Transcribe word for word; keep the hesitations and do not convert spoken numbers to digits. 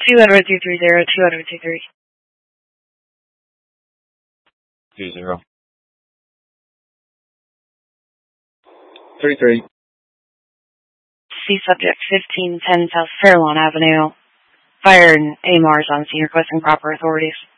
two Edward two three zero, two Edward two three. Two zero. Three three. C subject fifteen ten South Fairlawn Avenue. Fire and A M A R S on scene requesting proper authorities.